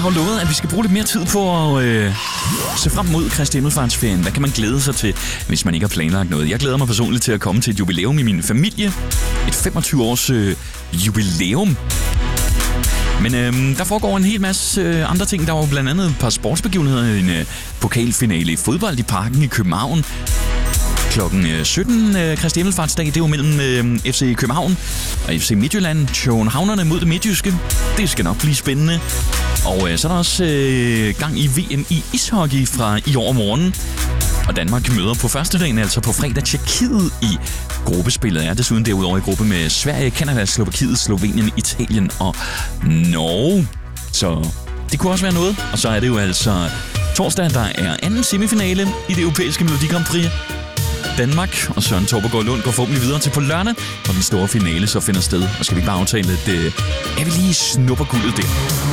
har jo lovet, at vi skal bruge lidt mere tid på at se frem mod Kristi Himmelfartsferien. Hvad kan man glæde sig til, hvis man ikke har planlagt noget? Jeg glæder mig personligt til at komme til et jubilæum i min familie. Et 25-års jubilæum. Men der foregår en hel masse andre ting. Der var blandt andet et par sportsbegivenheder. En pokalfinale i fodbold i Parken i København. Klokken 17 Kristi Himmelfartsdag, det var mellem FC København og FC Midtjylland. Københavnerne mod det midtjyske. Det skal nok blive spændende. Og så er der også gang i VM i ishockey fra i overmorgen. Og Danmark møder på første dagen, altså på fredag, Tjekkiet i gruppespillet. Er desuden derudover i gruppe med Sverige, Canada, Slovakiet, Slovenien, Italien og Norge. Så det kunne også være noget. Og så er det jo altså torsdag, der er anden semifinale i det europæiske Melodi Grand Prix. Danmark og Søren Torpegaard Lund går forhåbentlig videre til på lørdag, og den store finale så finder sted. Og skal vi bare aftale, at vi lige snupper guldet der.